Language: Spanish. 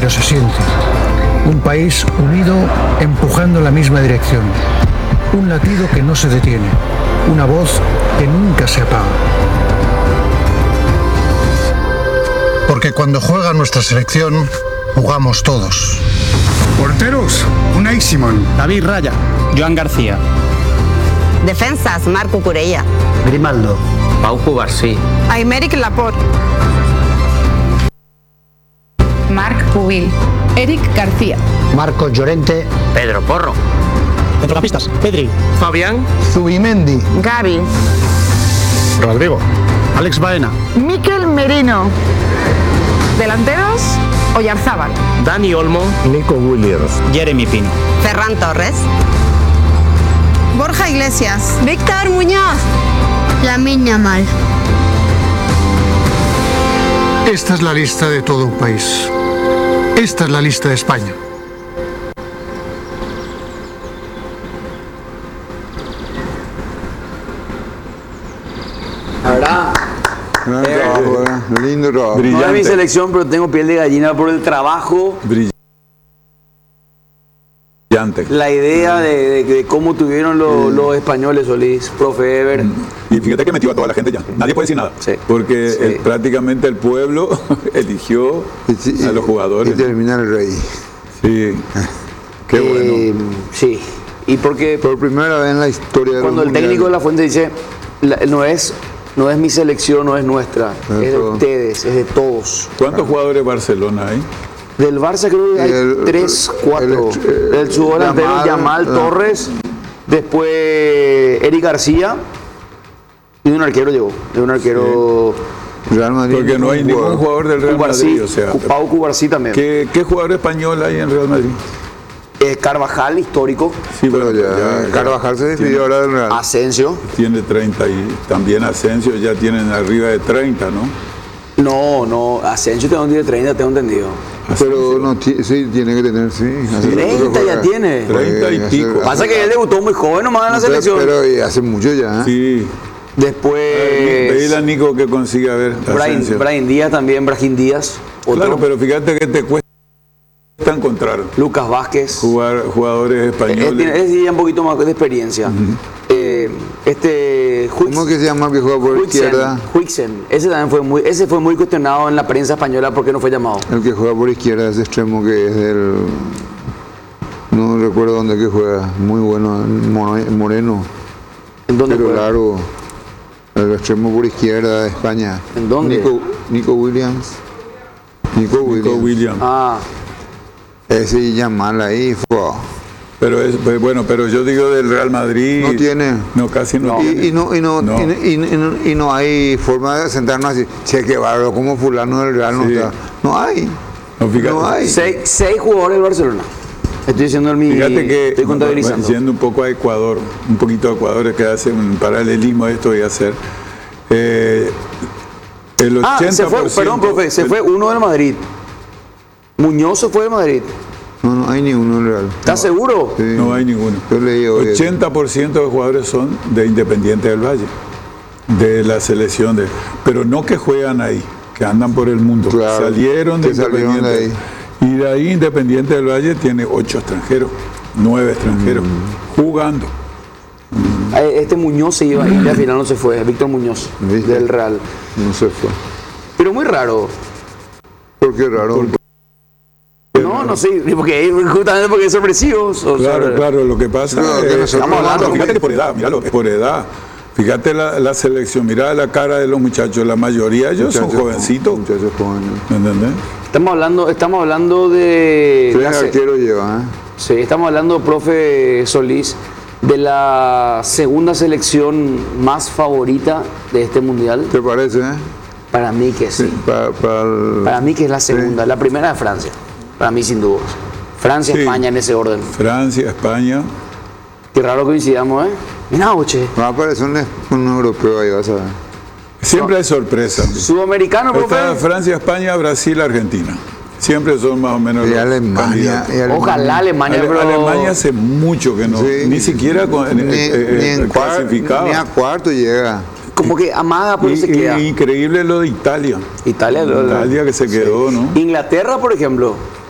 pero se siente. Un país unido empujando en la misma dirección. Un latido que no se detiene. Una voz que nunca se apaga. Porque cuando juega nuestra selección, jugamos todos. Porteros, Unai Simón. David Raya. Joan García. Defensas, Marco Curella. Grimaldo. Pau Cubarsí. Aymeric Laporte. Marc Pubil. Eric García. Marcos Llorente. Pedro Porro. Centrocampistas. Pedri. Fabián. Zubimendi. Gavi. Rodrigo. Alex Baena. Mikel Merino. Delanteros, Oyarzábal. Dani Olmo. Nico Williams. Jeremy Pino. Ferran Torres. Borja Iglesias. Víctor Muñoz. Lamine Yamal. Esta es la lista de todo un país. Esta es la lista de España. Lindo trabajo. No es mi selección, pero tengo piel de gallina por el trabajo. Brillante. La idea de cómo tuvieron los españoles, Solís, profe Ever. Y fíjate que metió a toda la gente ya. Nadie puede decir nada. Sí. Porque Sí. prácticamente el pueblo eligió a los jugadores. Y termina el rey. Sí. Qué bueno. Sí. Y porque Por primera vez en la historia de cuando el técnico de la Fuente dice, no es mi selección, no es nuestra, es de todo. ustedes, es de todos. ¿Cuántos jugadores de Barcelona hay? Del Barça creo que hay El- 3, 4. El su delantero Yamal Torres, después Eric García y un arquero llegó. De un arquero Real Madrid. Porque no hay ningún jugador del Real Cubarsí, Madrid. O sea, Pau Cubarsí también. ¿qué jugador español hay en Real Madrid? Carvajal, histórico. Sí, Pero bueno, ya, Carvajal se despidió ahora del Real. Asensio. Tiene 30 y también Asensio ya tienen arriba de 30, ¿no? No, Asensio tiene 30, tengo entendido. Pero no, sí, tiene que tener, sí. Hace rato que 30 ya juega. tiene. 30 y hace- pico. hace Pasa que él rato. debutó muy joven nomás en la Pero- selección. Pero hace mucho ya. Sí. Después Pedile a Nico que consiga ver Asensio. Brian Díaz también, Brahim Díaz. Otro. Claro, pero fíjate que te cuesta encontrar Lucas Vázquez. jugadores españoles. Tiene ya un poquito más de experiencia. ¿Cómo que se llama el que juega por izquierda? Huixen. Ese fue muy cuestionado en la prensa española porque no fue llamado. El que juega por izquierda, ese extremo que es del... No recuerdo dónde que juega. Muy bueno, moreno. ¿En dónde Pero juega? largo. El extremo por izquierda de España. ¿En dónde? Nico Williams. Nico Nico Williams. Williams. Ah, Ese Yamal ahí, fue. Pero yo digo del Real Madrid. No tiene. No, casi no, tiene. Y no hay forma de sentarnos así. Che, qué bárbaro, como fulano del Real no Sí. está. No hay. No, fíjate. No hay. 6 jugadores del Barcelona. Estoy diciendo Fíjate que estoy contabilizando. yendo un poco a Ecuador, un poquito a Ecuador, que hace un paralelismo a esto voy a hacer. El 80%. Se fue, perdón, profe, se fue uno del Madrid. Muñoz se fue del Madrid. No hay ni uno en Real. ¿Estás seguro? Sí. No hay ninguno. Yo leí hoy. 80% de jugadores son de Independiente del Valle, de la selección de. Pero no que juegan ahí, que andan por el mundo. Claro, Salieron de que salieron Independiente. de Y de ahí Independiente del Valle tiene 8 extranjeros, 9 extranjeros, jugando. Este Muñoz se iba a ir, al final no se fue. Víctor Muñoz, ¿Viste? del Real. No se fue. Pero muy raro. ¿Por qué raro? No sé, justamente porque es sorpresivo. Claro, lo que pasa No, que es nosotros estamos hablando, fíjate que por edad, míralo, por edad. Fíjate la selección, mira la cara de los muchachos, la mayoría de ellos son jovencitos, Muchachos jóvenes. ¿me entendés? Estamos hablando de... Tres arqueros lleva, ¿eh? Sí, estamos hablando, profe Solís, de la segunda selección más favorita de este mundial. ¿Te parece, eh? Para mí que sí. Para mí que es la segunda. La primera es Francia. Para mí sin dudas. Francia, Sí. España en ese orden. Francia, España. Qué raro coincidamos, ¿eh? Mirá, oche. Va a aparecer un europeo ahí, vas a ver. Siempre hay sorpresas. Sudamericano, Está profe. Francia, España, Brasil, Argentina. Siempre son más o menos Y los Alemania. candidatos. Ojalá Alemania, pero... Alemania hace mucho que no, Sí. ni siquiera clasificado. Ni a cuarto llega. Como que amaga, pero se queda. Increíble lo de Italia. Italia Que se quedó, ¿no? Inglaterra, por ejemplo.